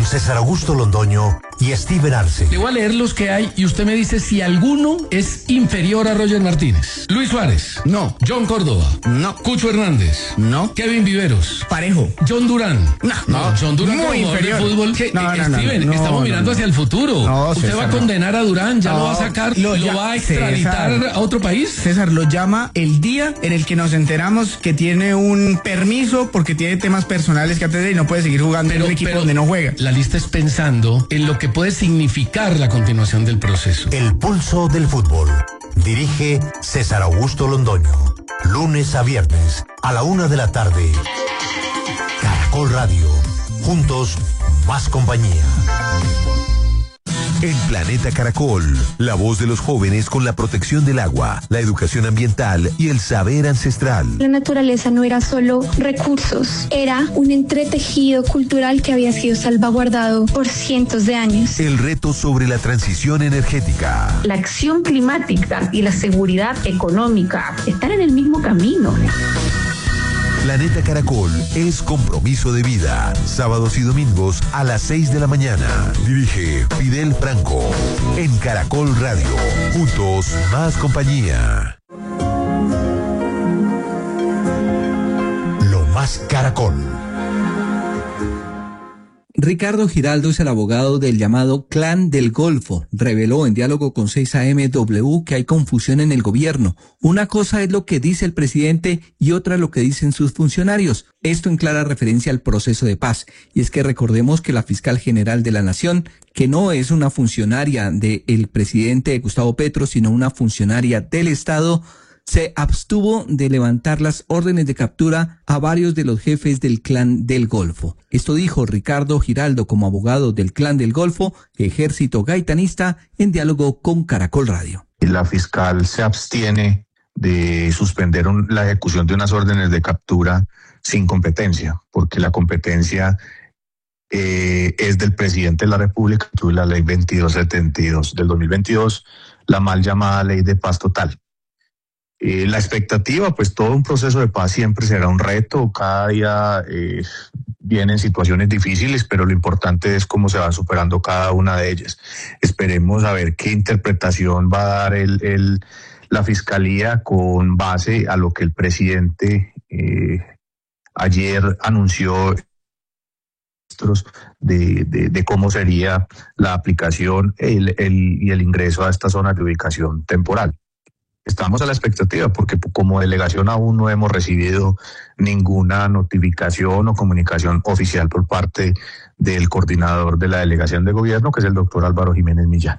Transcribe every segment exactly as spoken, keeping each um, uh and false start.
César Augusto Londoño y Steven Arce. Le voy a leer los que hay y usted me dice si alguno es inferior a Roger Martínez. Luis Suárez. No. John Córdoba. No. Cucho Hernández. No. Kevin Viveros. Parejo. John Durán. No. No, John Durán Muy como jugador de inferior. fútbol. Sí. No, no, no, Steven, no, estamos no, mirando no. hacia el futuro. No, usted César, va a no. condenar a Durán, ya No, lo va a sacar, lo lo, ya- va a extraditar César. a otro país. César, lo llama el día en el que nos enteramos que tiene un permiso porque tiene temas personales que atender y no puede seguir jugando en un equipo donde no juega. La lista es pensando en lo que puede significar la continuación del proceso. El pulso del fútbol. Dirige César Augusto Londoño. Lunes a viernes a la una de la tarde. Caracol Radio. Juntos, más compañía. En Planeta Caracol, la voz de los jóvenes con la protección del agua, la educación ambiental y el saber ancestral. La naturaleza no era solo recursos, era un entretejido cultural que había sido salvaguardado por cientos de años. El reto sobre la transición energética. La acción climática y la seguridad económica están en el mismo camino. Planeta Caracol es compromiso de vida. Sábados y domingos a las seis de la mañana. Dirige Fidel Franco. En Caracol Radio. Juntos, más compañía. Lo más Caracol. Ricardo Giraldo es el abogado del llamado Clan del Golfo. Reveló en diálogo con seis A M W que hay confusión en el gobierno. Una cosa es lo que dice el presidente y otra lo que dicen sus funcionarios. Esto en clara referencia al proceso de paz. Y es que recordemos que la fiscal general de la Nación, que no es una funcionaria del presidente Gustavo Petro, sino una funcionaria del Estado, se abstuvo de levantar las órdenes de captura a varios de los jefes del Clan del Golfo. Esto dijo Ricardo Giraldo como abogado del Clan del Golfo, ejército gaitanista, en diálogo con Caracol Radio. La fiscal se abstiene de suspender un, la ejecución de unas órdenes de captura sin competencia, porque la competencia eh, es del presidente de la República, la ley veintidós setenta y dos del dos mil veintidós, la mal llamada ley de paz total. Eh, la expectativa, pues todo un proceso de paz siempre será un reto, cada día eh, vienen situaciones difíciles, pero lo importante es cómo se va superando cada una de ellas. Esperemos a ver qué interpretación va a dar el, el, la Fiscalía con base a lo que el presidente eh, ayer anunció de, de, de cómo sería la aplicación el, el, y el ingreso a esta zona de ubicación temporal. Estamos a la expectativa porque como delegación aún no hemos recibido ninguna notificación o comunicación oficial por parte del coordinador de la delegación de gobierno, que es el doctor Álvaro Jiménez Millán.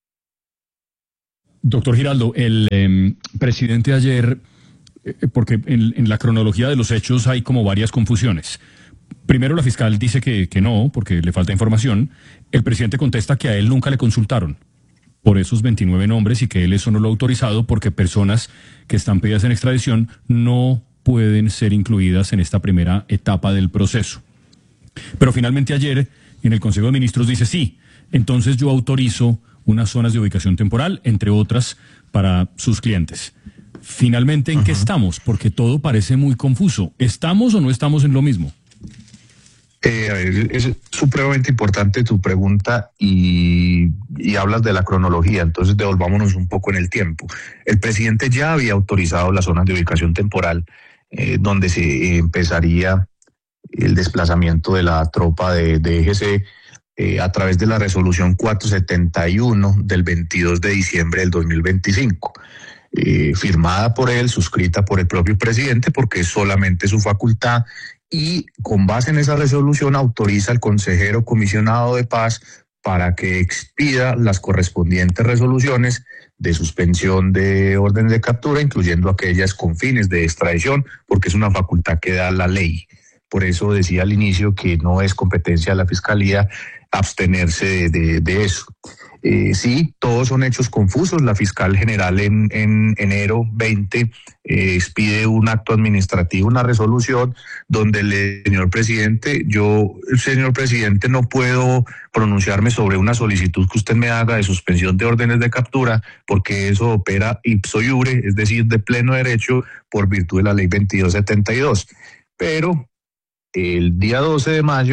Doctor Giraldo, el eh, presidente ayer, eh, porque en, en la cronología de los hechos hay como varias confusiones. Primero la fiscal dice que, que no, porque le falta información. El presidente contesta que a él nunca le consultaron por esos veintinueve nombres y que él eso no lo ha autorizado porque personas que están pedidas en extradición no pueden ser incluidas en esta primera etapa del proceso. Pero finalmente ayer en el Consejo de Ministros dice sí, entonces yo autorizo unas zonas de ubicación temporal, entre otras, para sus clientes. Finalmente, ¿en uh-huh. qué estamos? Porque todo parece muy confuso. ¿Estamos o no estamos en lo mismo? Eh, a ver, es supremamente importante tu pregunta y, y hablas de la cronología, entonces devolvámonos un poco en el tiempo. El presidente ya había autorizado las zonas de ubicación temporal eh, donde se eh, empezaría el desplazamiento de la tropa de, de E G C eh, a través de la resolución cuatrocientos setenta y uno del veintidós de diciembre del dos mil veinticinco. Eh, firmada por él, suscrita por el propio presidente, porque es solamente su facultad, y con base en esa resolución autoriza al consejero comisionado de paz para que expida las correspondientes resoluciones de suspensión de órdenes de captura, incluyendo aquellas con fines de extradición, porque es una facultad que da la ley. Por eso decía al inicio que no es competencia de la Fiscalía abstenerse de, de, de eso. Eh, sí, todos son hechos confusos. La fiscal general en, en enero veinte eh, expide un acto administrativo, una resolución donde le, señor presidente, yo, señor presidente, no puedo pronunciarme sobre una solicitud que usted me haga de suspensión de órdenes de captura porque eso opera ipso iure, es decir, de pleno derecho por virtud de la ley veintidós setenta y dos. Pero el día doce de mayo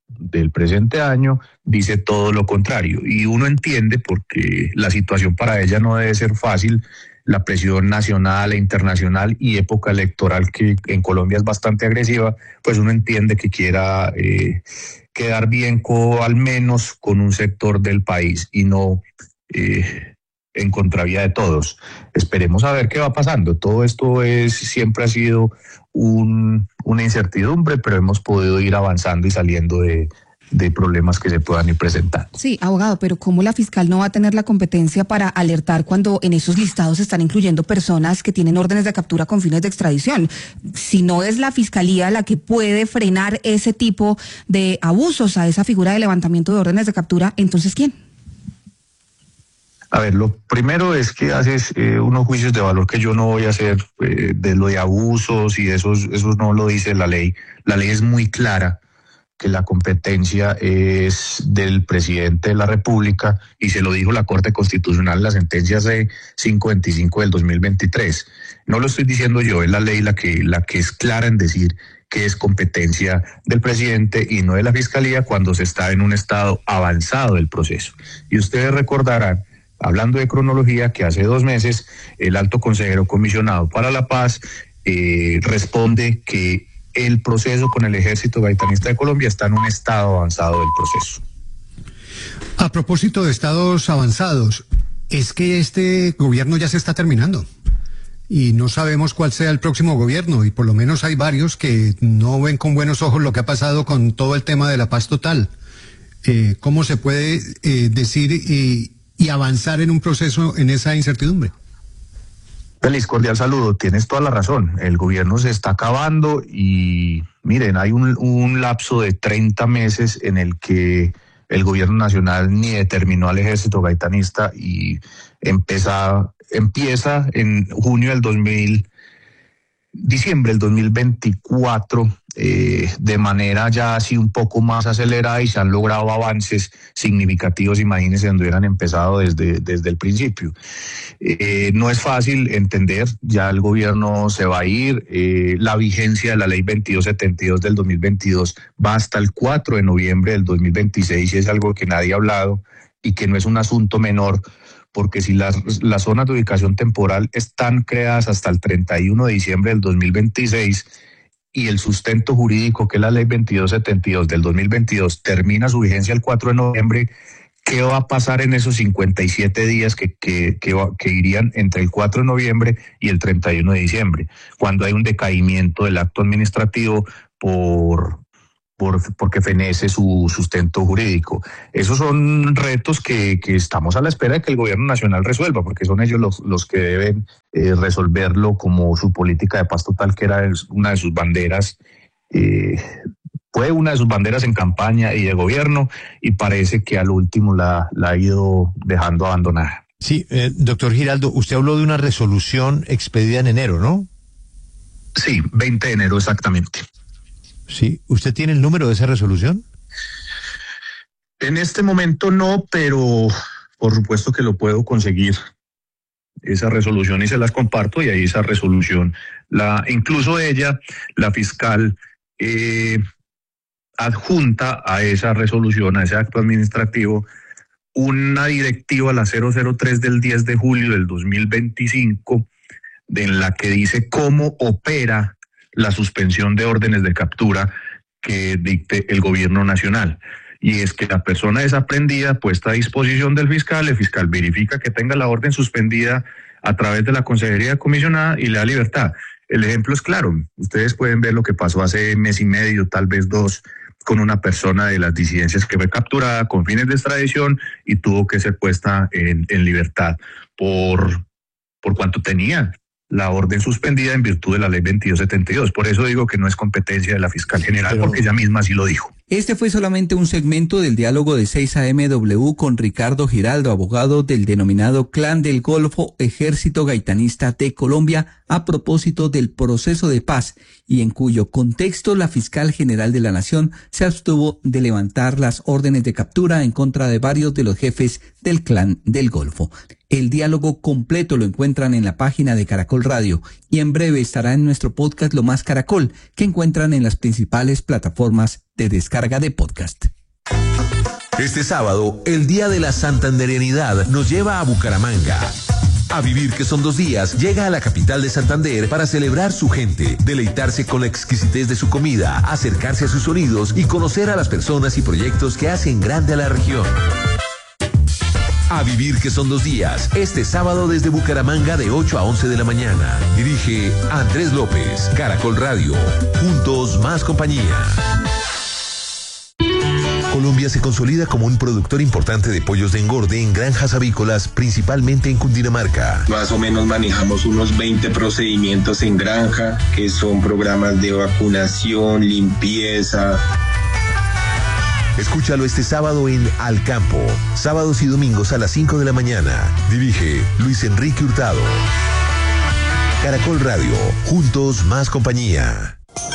del presente año dice todo lo contrario. Y uno entiende, porque la situación para ella no debe ser fácil, la presión nacional e internacional y época electoral que en Colombia es bastante agresiva, pues uno entiende que quiera eh, quedar bien con, al menos con un sector del país y no eh, en contravía de todos. Esperemos a ver qué va pasando. Todo esto es siempre ha sido un, una incertidumbre, pero hemos podido ir avanzando y saliendo de de problemas que se puedan ir presentando. Sí, abogado, pero ¿cómo la fiscal no va a tener la competencia para alertar cuando en esos listados se están incluyendo personas que tienen órdenes de captura con fines de extradición? Si no es la fiscalía la que puede frenar ese tipo de abusos a esa figura de levantamiento de órdenes de captura, entonces ¿quién? A ver, lo primero es que haces eh, unos juicios de valor que yo no voy a hacer eh, de lo de abusos y eso, eso no lo dice la ley. La ley es muy clara que la competencia es del presidente de la República y se lo dijo la Corte Constitucional en la sentencia C quinientos veinticinco del dos mil veintitrés. No lo estoy diciendo yo, es la ley la que, la que es clara en decir que es competencia del presidente y no de la Fiscalía cuando se está en un estado avanzado del proceso. Y ustedes recordarán, hablando de cronología, que hace dos meses el alto consejero comisionado para la paz eh, responde que el proceso con el Ejército Gaitanista de Colombia está en un estado avanzado del proceso. A propósito de estados avanzados, es que este gobierno ya se está terminando y no sabemos cuál sea el próximo gobierno y por lo menos hay varios que no ven con buenos ojos lo que ha pasado con todo el tema de la paz total. Eh, ¿Cómo se puede eh, decir y, y avanzar en un proceso en esa incertidumbre? Feliz, cordial saludo. Tienes toda la razón. El gobierno se está acabando y miren, hay un, un lapso de treinta meses en el que el gobierno nacional ni determinó al Ejército Gaitanista y empieza, empieza en junio del dos mil, diciembre del dos mil veinticuatro eh, de manera ya así un poco más acelerada y se han logrado avances significativos, imagínense, donde hubieran empezado desde, desde el principio. Eh, no es fácil entender, ya el gobierno se va a ir, eh, la vigencia de la ley veintidós setenta y dos del dos mil veintidós va hasta el cuatro de noviembre del dos mil veintiséis y es algo que nadie ha hablado y que no es un asunto menor, porque si las, las zonas de ubicación temporal están creadas hasta el treinta y uno de diciembre del dos mil veintiséis y el sustento jurídico, que es la ley veintidós setenta y dos del dos mil veintidós, termina su vigencia el cuatro de noviembre, ¿qué va a pasar en esos cincuenta y siete días que, que, que, va, que irían entre el cuatro de noviembre y el treinta y uno de diciembre, cuando hay un decaimiento del acto administrativo por... Por, porque fenece su sustento jurídico? Esos son retos que, que estamos a la espera de que el gobierno nacional resuelva, porque son ellos los, los que deben eh, resolverlo, como su política de paz total, que era una de sus banderas, eh, fue una de sus banderas en campaña y de gobierno, y parece que al último la, la ha ido dejando abandonada. Sí, eh, doctor Giraldo, usted habló de una resolución expedida en enero, ¿no? Sí, veinte de enero exactamente. Sí, ¿usted tiene el número de esa resolución? En este momento no, pero por supuesto que lo puedo conseguir, esa resolución, y se las comparto, y ahí esa resolución, la incluso ella, la fiscal, eh, adjunta a esa resolución, a ese acto administrativo, una directiva, la cero cero tres del diez de julio del dos mil veinticinco, de, en la que dice cómo opera la suspensión de órdenes de captura que dicte el gobierno nacional. Y es que la persona es aprendida, puesta a disposición del fiscal, el fiscal verifica que tenga la orden suspendida a través de la consejería comisionada y le da libertad. El ejemplo es claro, ustedes pueden ver lo que pasó hace mes y medio, tal vez dos, con una persona de las disidencias que fue capturada con fines de extradición y tuvo que ser puesta en, en libertad por, por cuanto tenía la orden suspendida en virtud de la ley veintidós setenta y dos. Por eso digo que no es competencia de la fiscal general, pero porque ella misma así lo dijo. Este fue solamente un segmento del diálogo de seis A M W con Ricardo Giraldo, abogado del denominado Clan del Golfo, Ejército Gaitanista de Colombia, a propósito del proceso de paz, y en cuyo contexto la fiscal general de la Nación se abstuvo de levantar las órdenes de captura en contra de varios de los jefes del Clan del Golfo. El diálogo completo lo encuentran en la página de Caracol Radio y en breve estará en nuestro podcast Lo Más Caracol, que encuentran en las principales plataformas de de descarga de podcast. Este sábado, el Día de la Santanderianidad nos lleva a Bucaramanga. A Vivir que son dos días, llega a la capital de Santander para celebrar su gente, deleitarse con la exquisitez de su comida, acercarse a sus sonidos y conocer a las personas y proyectos que hacen grande a la región. A Vivir que son dos días, este sábado desde Bucaramanga de ocho a once de la mañana. Dirige Andrés López, Caracol Radio. Juntos más compañía. Colombia se consolida como un productor importante de pollos de engorde en granjas avícolas, principalmente en Cundinamarca. Más o menos manejamos unos veinte procedimientos en granja, que son programas de vacunación, limpieza. Escúchalo este sábado en Al Campo, sábados y domingos a las cinco de la mañana. Dirige Luis Enrique Hurtado. Caracol Radio, juntos más compañía.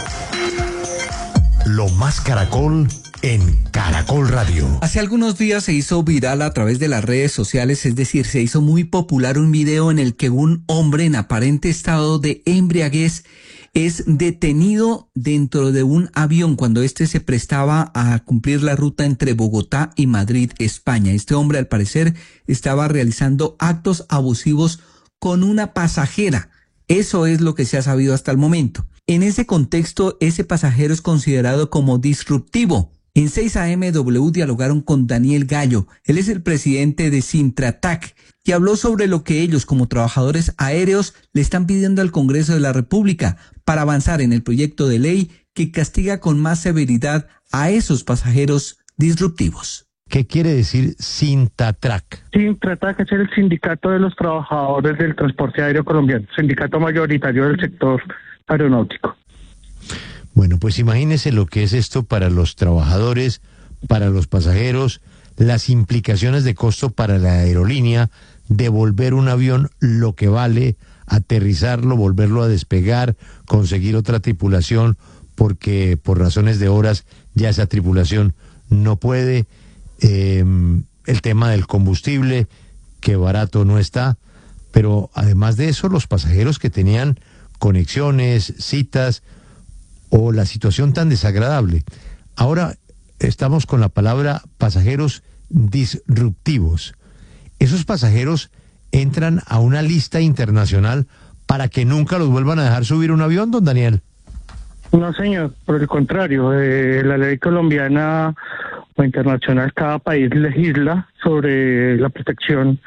Lo más Caracol en Caracol Radio. Hace algunos días se hizo viral a través de las redes sociales, es decir, se hizo muy popular un video en el que un hombre en aparente estado de embriaguez es detenido dentro de un avión cuando éste se prestaba a cumplir la ruta entre Bogotá y Madrid, España. Este hombre, al parecer, estaba realizando actos abusivos con una pasajera. Eso es lo que se ha sabido hasta el momento. En ese contexto, ese pasajero es considerado como disruptivo. En seis A M W dialogaron con Daniel Gallo. Él es el presidente de Sintratac y habló sobre lo que ellos, como trabajadores aéreos, le están pidiendo al Congreso de la República para avanzar en el proyecto de ley que castiga con más severidad a esos pasajeros disruptivos. ¿Qué quiere decir Sintratac? Sintratac es el sindicato de los trabajadores del transporte aéreo colombiano, sindicato mayoritario del sector aeronáutico. Bueno, pues imagínese lo que es esto para los trabajadores, para los pasajeros, las implicaciones de costo para la aerolínea, devolver un avión lo que vale, aterrizarlo, volverlo a despegar, conseguir otra tripulación, porque por razones de horas ya esa tripulación no puede, eh, el tema del combustible, que barato no está, pero además de eso, los pasajeros que tenían conexiones, citas, o la situación tan desagradable. Ahora estamos con la palabra pasajeros disruptivos. Esos pasajeros entran a una lista internacional para que nunca los vuelvan a dejar subir un avión, don Daniel. No, señor, por el contrario, eh, la ley colombiana o internacional, cada país legisla sobre la protección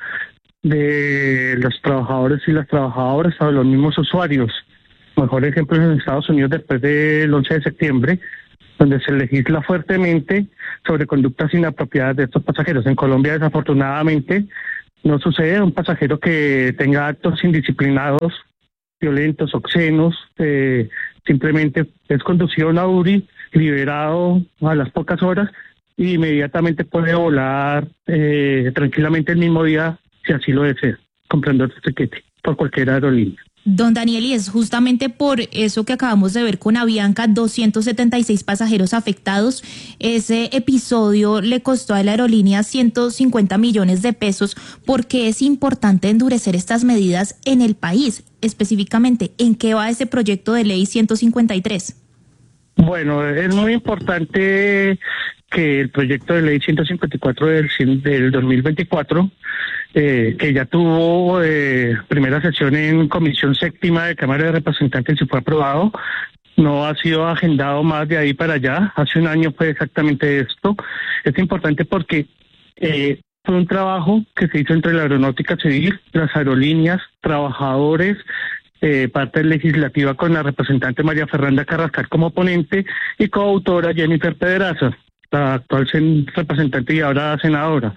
de los trabajadores y las trabajadoras, a los mismos usuarios. Mejor ejemplo es en Estados Unidos después del once de septiembre, donde se legisla fuertemente sobre conductas inapropiadas de estos pasajeros. En Colombia, desafortunadamente, no sucede. Un pasajero que tenga actos indisciplinados, violentos, obscenos, eh, simplemente es conducido a una U R I, liberado a las pocas horas y inmediatamente puede volar eh, tranquilamente el mismo día, si así lo desea, comprando el tiquete por cualquier aerolínea. Don Daniel, y es justamente por eso que acabamos de ver con Avianca, doscientos setenta y seis pasajeros afectados. Ese episodio le costó a la aerolínea ciento cincuenta millones de pesos, porque es importante endurecer estas medidas en el país. Específicamente, ¿en qué va ese proyecto de ley ciento cincuenta y tres? Bueno, es muy importante que el proyecto de ley ciento cincuenta y cuatro del, del dos mil veinticuatro, eh, que ya tuvo eh, primera sesión en Comisión Séptima de Cámara de Representantes y fue aprobado, no ha sido agendado más de ahí para allá. Hace un año fue exactamente esto. Es importante porque eh, fue un trabajo que se hizo entre la aeronáutica civil, las aerolíneas, trabajadores, Eh, parte legislativa con la representante María Fernanda Carrascal como ponente y coautora Jennifer Pedraza, la actual representante y ahora senadora.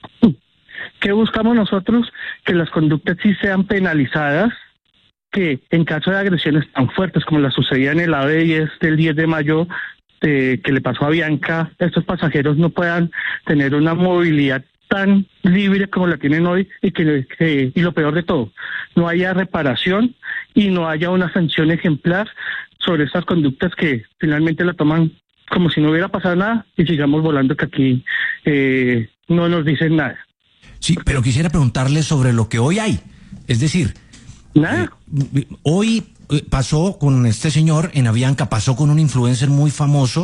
¿Qué buscamos nosotros? Que las conductas sí sean penalizadas, que en caso de agresiones tan fuertes como la sucedía en el A V diez del diez de mayo, eh, que le pasó a Bianca, estos pasajeros no puedan tener una movilidad tan libre como la tienen hoy y que, que y lo peor de todo, no haya reparación y no haya una sanción ejemplar sobre estas conductas que finalmente la toman como si no hubiera pasado nada y sigamos volando, que aquí eh, no nos dicen nada. Sí, pero quisiera preguntarle sobre lo que hoy hay, es decir, nada. Eh, hoy pasó con este señor en Avianca, pasó con un influencer muy famoso,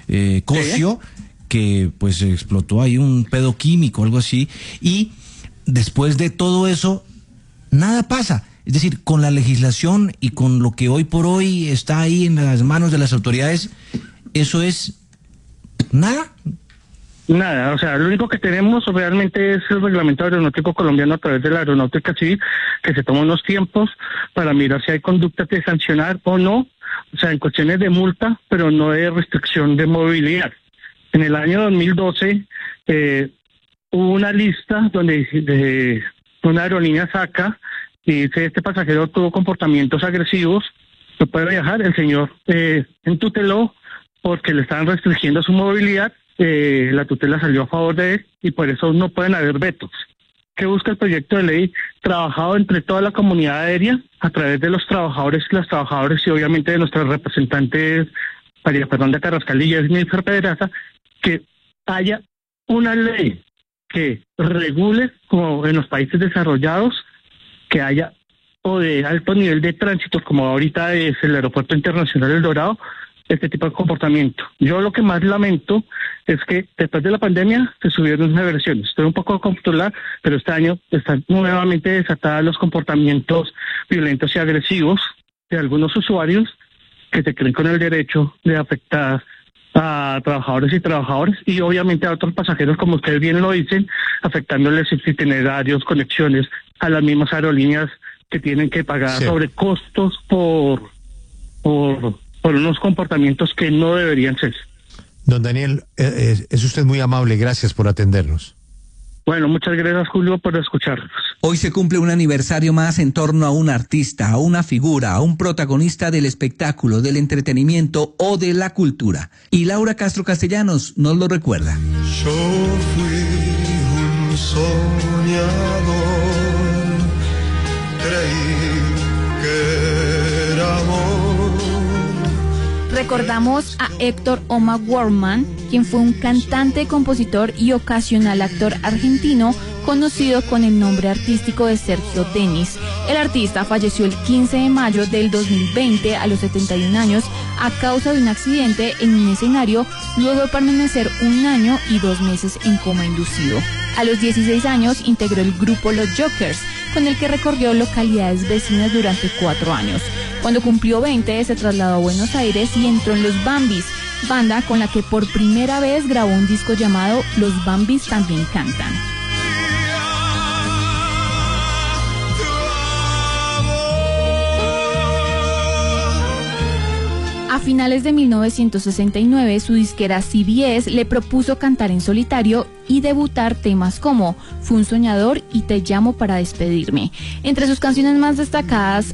eh, Cosio, sí, que pues explotó ahí un pedo químico, algo así, y después de todo eso, nada pasa. Es decir, con la legislación y con lo que hoy por hoy está ahí en las manos de las autoridades, eso es nada. Nada, o sea, lo único que tenemos realmente es el reglamento aeronáutico colombiano a través de la aeronáutica civil, que se toma unos tiempos para mirar si hay conductas de sancionar o no, o sea, en cuestiones de multa, pero no de restricción de movilidad. En el año dos mil doce eh, hubo una lista donde de, una aerolínea saca y dice: este pasajero tuvo comportamientos agresivos, no puede viajar. El señor eh, entuteló porque le estaban restringiendo su movilidad. Eh, la tutela salió a favor de él y por eso no pueden haber vetos. ¿Qué busca el proyecto de ley? Trabajado entre toda la comunidad aérea, a través de los trabajadores y las trabajadoras y obviamente de nuestras representantes María Fernanda Carrascal y Jennifer Pedraza, que haya una ley que regule, como en los países desarrollados, que haya o de alto nivel de tránsito, como ahorita es el Aeropuerto Internacional El Dorado, este tipo de comportamiento. Yo lo que más lamento es que después de la pandemia se subieron las versiones. Estoy un poco controlar, pero este año están nuevamente desatados los comportamientos violentos y agresivos de algunos usuarios que se creen con el derecho de afectar a trabajadores y trabajadoras y obviamente a otros pasajeros, como ustedes bien lo dicen, afectándoles sus itinerarios, conexiones a las mismas aerolíneas que tienen que pagar sí. sobre costos por por por unos comportamientos que no deberían ser. Don Daniel, eh, es usted muy amable, gracias por atendernos. Bueno, muchas gracias, Julio, por escucharnos. Hoy se cumple un aniversario más en torno a un artista, a una figura, a un protagonista del espectáculo, del entretenimiento o de la cultura. Y Laura Castro Castellanos nos lo recuerda. Yo fui un soñador, creí que era amor. Recordamos a Héctor Omar Workman, quien fue un cantante, compositor y ocasional actor argentino, conocido con el nombre artístico de Sergio Denis. El artista falleció el quince de mayo del dos mil veinte a los setenta y un años a causa de un accidente en un escenario, luego de permanecer un año y dos meses en coma inducido. A los dieciséis años integró el grupo Los Jokers, con el que recorrió localidades vecinas durante cuatro años. Cuando cumplió veinte, se trasladó a Buenos Aires y entró en Los Bambis, banda con la que por primera vez grabó un disco llamado Los Bambis También Cantan. A finales de mil novecientos sesenta y nueve, su disquera C B S le propuso cantar en solitario y debutar temas como Fue un soñador y Te llamo para despedirme. Entre sus canciones más destacadas